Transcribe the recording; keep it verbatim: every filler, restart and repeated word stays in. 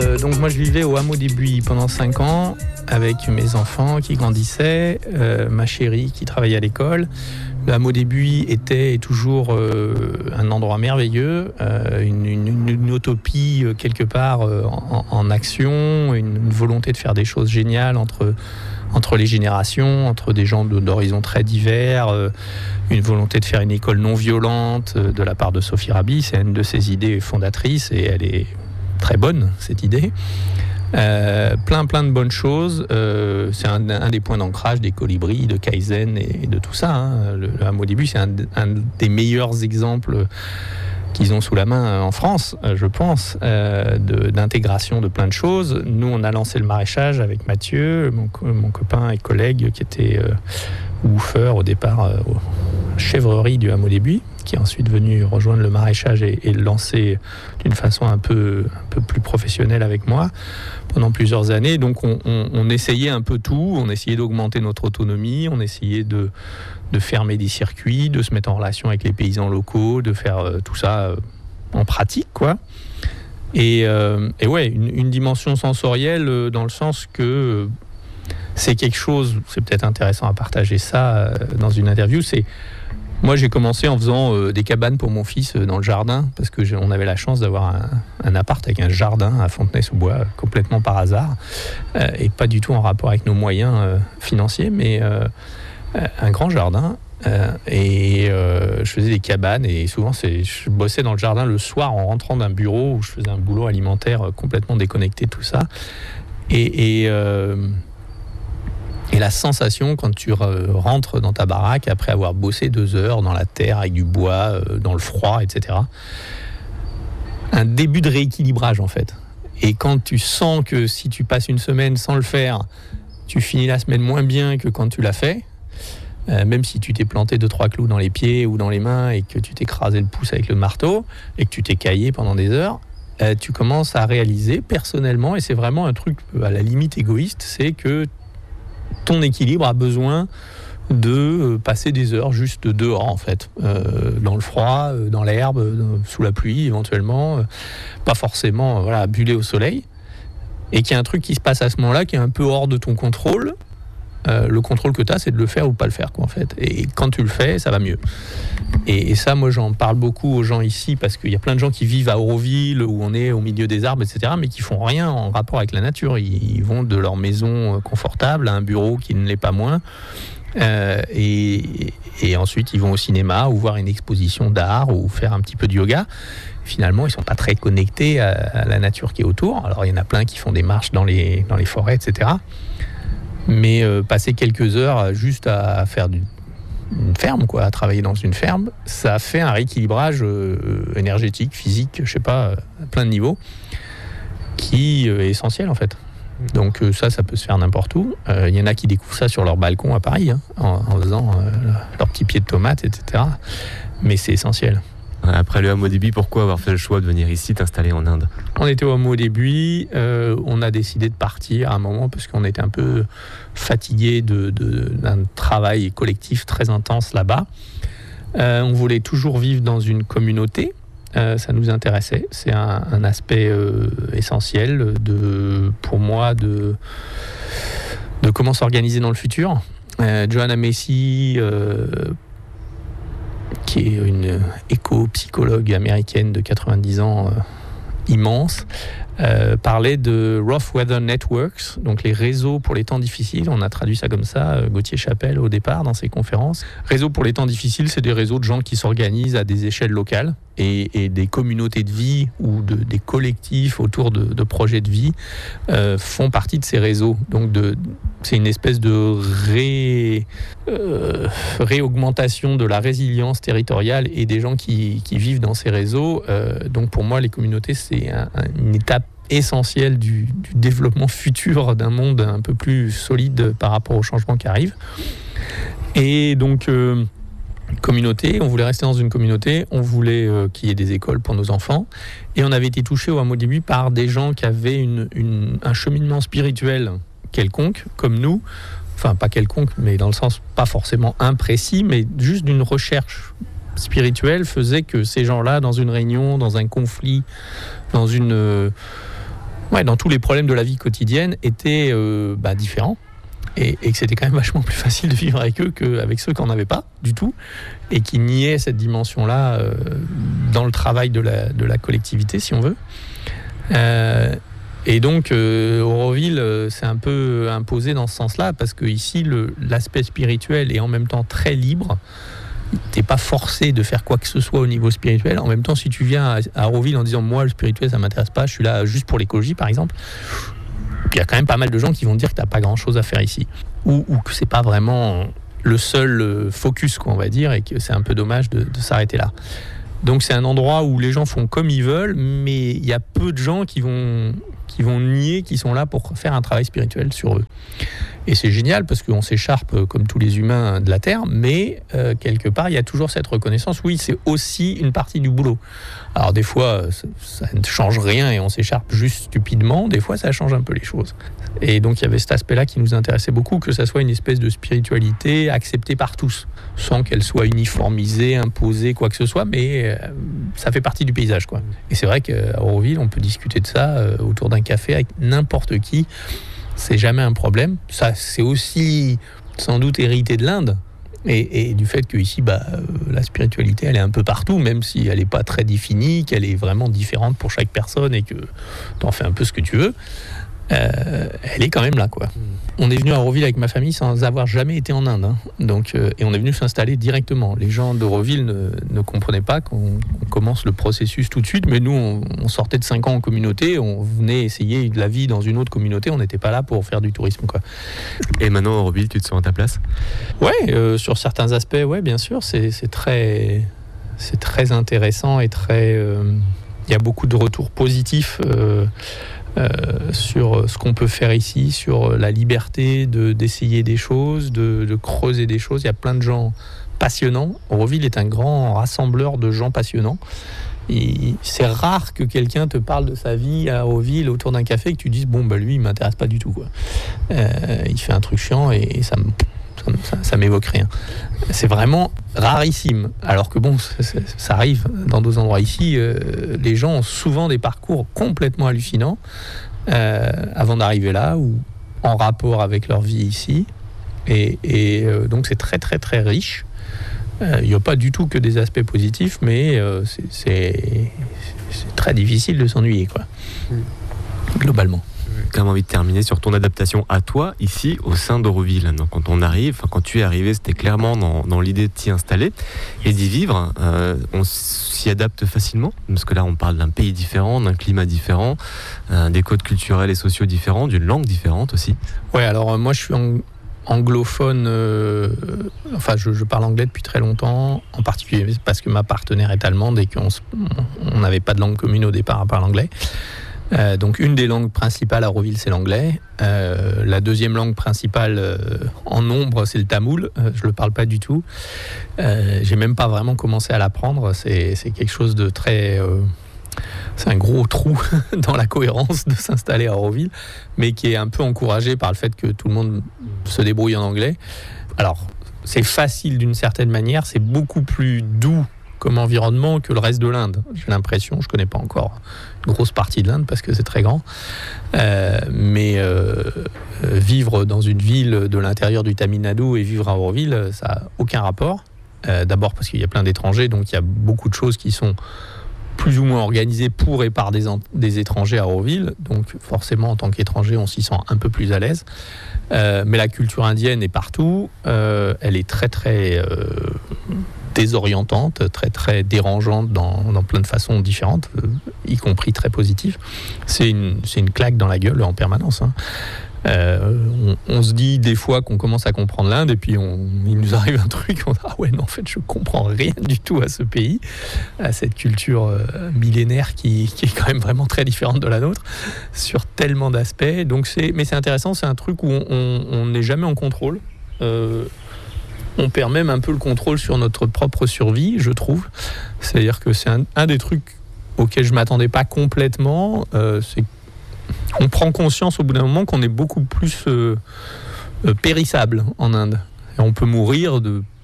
Euh, donc moi je vivais au hameau des Buis pendant cinq ans avec mes enfants qui grandissaient, euh, ma chérie qui travaillait à l'école. Le hameau des Buis était et toujours euh, un endroit merveilleux, euh, une, une, une utopie euh, quelque part euh, en, en action, une, une volonté de faire des choses géniales entre, entre les générations, entre des gens de, d'horizons très divers, euh, une volonté de faire une école non violente euh, de la part de Sophie Rabi. C'est une de ses idées fondatrices et elle est très bonne, cette idée. Euh, plein plein de bonnes choses. Euh, c'est un, un des points d'ancrage des colibris, de Kaizen et, et de tout ça. Hein. Le, le hameau des Buis, c'est un, un des meilleurs exemples qu'ils ont sous la main en France, je pense, euh, de, d'intégration de plein de choses. Nous, on a lancé le maraîchage avec Mathieu, mon, mon copain et collègue qui était euh, woofeur au départ euh, aux chèvreries du hameau des Buis, qui est ensuite venu rejoindre le maraîchage et, et le lancer d'une façon un peu, un peu plus professionnelle avec moi pendant plusieurs années. Donc on, on, on essayait un peu tout, on essayait d'augmenter notre autonomie, on essayait de, de fermer des circuits, de se mettre en relation avec les paysans locaux, de faire euh, tout ça euh, en pratique, quoi. Et, euh, et ouais, une, une dimension sensorielle euh, dans le sens que euh, c'est quelque chose, c'est peut-être intéressant à partager ça euh, dans une interview, c'est moi, j'ai commencé en faisant euh, des cabanes pour mon fils euh, dans le jardin, parce que on avait la chance d'avoir un, un appart avec un jardin à Fontenay-sous-Bois, euh, complètement par hasard, euh, et pas du tout en rapport avec nos moyens euh, financiers, mais euh, un grand jardin. Euh, et euh, je faisais des cabanes, et souvent, c'est, je bossais dans le jardin le soir en rentrant d'un bureau où je faisais un boulot alimentaire euh, complètement déconnecté de tout ça. Et... et euh, Et la sensation quand tu rentres dans ta baraque après avoir bossé deux heures dans la terre avec du bois, dans le froid, et cetera. Un début de rééquilibrage en fait. Et quand tu sens que si tu passes une semaine sans le faire, tu finis la semaine moins bien que quand tu l'as fait, euh, même si tu t'es planté deux trois clous dans les pieds ou dans les mains et que tu t'es écrasé le pouce avec le marteau et que tu t'es caillé pendant des heures, euh, tu commences à réaliser personnellement, et c'est vraiment un truc à la limite égoïste, c'est que ton équilibre a besoin de passer des heures juste dehors en fait, euh, dans le froid, dans l'herbe, sous la pluie éventuellement, euh, pas forcément euh, voilà, buller au soleil, et qu'il y a un truc qui se passe à ce moment-là qui est un peu hors de ton contrôle. Euh, le contrôle que tu as, c'est de le faire ou pas le faire, quoi, en fait. Et quand tu le fais, ça va mieux. Et, et ça, moi, j'en parle beaucoup aux gens ici, parce qu'il y a plein de gens qui vivent à Auroville, où on est au milieu des arbres, et cetera, mais qui font rien en rapport avec la nature. Ils, ils vont de leur maison confortable à un bureau qui ne l'est pas moins. Euh, et, et ensuite, ils vont au cinéma, ou voir une exposition d'art, ou faire un petit peu de yoga. Finalement, ils ne sont pas très connectés à, à la nature qui est autour. Alors, il y en a plein qui font des marches dans les, dans les forêts, et cetera. Mais euh, passer quelques heures juste à faire du, une ferme, quoi, à travailler dans une ferme, ça fait un rééquilibrage euh, énergétique, physique, je sais pas, à plein de niveaux, qui euh, est essentiel en fait. Donc euh, ça, ça peut se faire n'importe où. Il euh, y en a qui découvrent ça sur leur balcon à Paris, hein, en, en faisant euh, leur petit pied de tomate, et cetera. Mais c'est essentiel. Après le hameau des Buis, pourquoi avoir fait le choix de venir ici t'installer en Inde ? On était au hameau des Buis, euh, on a décidé de partir à un moment parce qu'on était un peu fatigué de, de, d'un travail collectif très intense là-bas. Euh, on voulait toujours vivre dans une communauté, euh, ça nous intéressait. C'est un, un aspect euh, essentiel de, pour moi de, de comment s'organiser dans le futur. Euh, Joanna Macy, euh, qui est une éco-psychologue américaine de quatre-vingt-dix ans, euh, immense, euh, parlait de Rough Weather Networks, donc les réseaux pour les temps difficiles. On a traduit ça comme ça, euh, Gauthier Chapelle au départ dans ses conférences. Réseaux pour les temps difficiles, c'est des réseaux de gens qui s'organisent à des échelles locales, et, et des communautés de vie ou de, des collectifs autour de, de projets de vie euh, font partie de ces réseaux. Donc de, c'est une espèce de ré, euh, réaugmentation de la résilience territoriale et des gens qui, qui vivent dans ces réseaux. Euh, donc pour moi, les communautés, c'est un, une étape essentielle du, du développement futur d'un monde un peu plus solide par rapport aux changements qui arrivent. Et donc... Euh, communauté, on voulait rester dans une communauté, on voulait euh, qu'il y ait des écoles pour nos enfants, et on avait été touché au hameau des Buis par des gens qui avaient une, une, un cheminement spirituel quelconque, comme nous, enfin pas quelconque, mais dans le sens pas forcément imprécis, mais juste d'une recherche spirituelle faisait que ces gens-là, dans une réunion, dans un conflit, dans une... Euh, ouais, dans tous les problèmes de la vie quotidienne étaient euh, bah, différents. Et, et que c'était quand même vachement plus facile de vivre avec eux qu'avec ceux qui n'en avaient pas du tout et qui niaient cette dimension-là euh, dans le travail de la, de la collectivité, si on veut. Euh, et donc, euh, Auroville euh, s'est un peu imposé dans ce sens-là parce qu'ici, l'aspect spirituel est en même temps très libre. T'es pas forcé de faire quoi que ce soit au niveau spirituel. En même temps, si tu viens à, à Auroville en disant « moi, le spirituel, ça m'intéresse pas, je suis là juste pour l'écologie, par exemple », il y a quand même pas mal de gens qui vont dire que t'as pas grand chose à faire ici ou, ou que c'est pas vraiment le seul focus, quoi, on va dire, et que c'est un peu dommage de, de s'arrêter là. Donc c'est un endroit où les gens font comme ils veulent, mais il y a peu de gens qui vont, qui vont nier qu'ils sont là pour faire un travail spirituel sur eux. Et c'est génial parce qu'on s'écharpe comme tous les humains de la Terre, mais euh, quelque part, il y a toujours cette reconnaissance. Oui, c'est aussi une partie du boulot. Alors des fois, ça, ça ne change rien et on s'écharpe juste stupidement. Des fois, ça change un peu les choses. Et donc, il y avait cet aspect-là qui nous intéressait beaucoup, que ça soit une espèce de spiritualité acceptée par tous, sans qu'elle soit uniformisée, imposée, quoi que ce soit, mais euh, ça fait partie du paysage, quoi. Et c'est vrai qu'à Auroville, on peut discuter de ça euh, autour d'un café avec n'importe qui. C'est jamais un problème. Ça, c'est aussi sans doute hérité de l'Inde et, et du fait qu'ici, bah, euh, la spiritualité, elle est un peu partout, même si elle n'est pas très définie, qu'elle est vraiment différente pour chaque personne et que tu en fais un peu ce que tu veux. Euh, elle est quand même là, quoi. On est venu à Auroville avec ma famille sans avoir jamais été en Inde, hein. Donc, euh, et on est venu s'installer directement. Les gens d'Auroville ne, ne comprenaient pas qu'on on commence le processus tout de suite, mais nous, on, on sortait de cinq ans en communauté, on venait essayer de la vie dans une autre communauté, on n'était pas là pour faire du tourisme, quoi. Et maintenant, à Auroville, tu te sens à ta place ? Ouais, euh, sur certains aspects, ouais, bien sûr, c'est, c'est très, c'est très intéressant et très. Euh, il y a beaucoup de retours positifs. Euh, Euh, sur ce qu'on peut faire ici, sur la liberté de, d'essayer des choses, de, de creuser des choses. Il y a plein de gens passionnants. Auroville est un grand rassembleur de gens passionnants. Et c'est rare que quelqu'un te parle de sa vie à Auroville autour d'un café et que tu dises bon bah lui il m'intéresse pas du tout, quoi. Euh, il fait un truc chiant et, et ça me Ça, ça, ça m'évoque rien. C'est vraiment rarissime. Alors que bon, ça, ça, ça arrive dans d'autres endroits. Ici, euh, les gens ont souvent des parcours complètement hallucinants euh, avant d'arriver là ou en rapport avec leur vie ici. Et, et euh, donc c'est très très très riche. Il euh, n'y a pas du tout que des aspects positifs, mais euh, c'est, c'est, c'est très difficile de s'ennuyer, quoi. Globalement. J'ai quand même envie de terminer sur ton adaptation à toi, ici, au sein d'Auroville. Donc, quand on arrive, enfin, quand tu es arrivé, c'était clairement dans, dans l'idée de t'y installer et d'y vivre. Euh, on s'y adapte facilement, parce que là, on parle d'un pays différent, d'un climat différent, euh, des codes culturels et sociaux différents, d'une langue différente aussi. Ouais, alors euh, moi, je suis en... anglophone, euh, enfin je, je parle anglais depuis très longtemps, en particulier parce que ma partenaire est allemande et qu'on n'avait pas de langue commune au départ à part l'anglais. Euh, donc une des langues principales à Auroville, c'est l'anglais. Euh, la deuxième langue principale euh, en nombre, c'est le tamoul. Euh, je le parle pas du tout. Euh, j'ai même pas vraiment commencé à l'apprendre. C'est, c'est quelque chose de très... Euh, c'est un gros trou dans la cohérence de s'installer à Auroville, mais qui est un peu encouragé par le fait que tout le monde se débrouille en anglais. Alors, c'est facile d'une certaine manière, c'est beaucoup plus doux comme environnement que le reste de l'Inde. J'ai l'impression, je connais pas encore une grosse partie de l'Inde parce que c'est très grand, euh, mais euh, vivre dans une ville de l'intérieur du Tamil Nadu et vivre à Auroville, ça n'a aucun rapport. Euh, d'abord parce qu'il y a plein d'étrangers, donc il y a beaucoup de choses qui sont plus ou moins organisées pour et par des, en- des étrangers à Auroville, donc forcément en tant qu'étranger on s'y sent un peu plus à l'aise. Euh, mais la culture indienne est partout, euh, elle est très très euh, désorientante, très très dérangeante dans, dans plein de façons différentes, euh, y compris très positives. C'est une, c'est une claque dans la gueule en permanence, hein. Euh, on, on se dit des fois qu'on commence à comprendre l'Inde et puis on, il nous arrive un truc, on dit ah ouais non en fait je comprends rien du tout à ce pays, à cette culture euh, millénaire qui, qui est quand même vraiment très différente de la nôtre sur tellement d'aspects. Donc c'est, mais c'est intéressant, c'est un truc où on n'est jamais en contrôle. Euh, on perd même un peu le contrôle sur notre propre survie, je trouve. C'est-à-dire que c'est un, un des trucs auxquels je m'attendais pas complètement. Euh, c'est On prend conscience au bout d'un moment qu'on est beaucoup plus euh, euh, périssable en Inde. Et on peut mourir de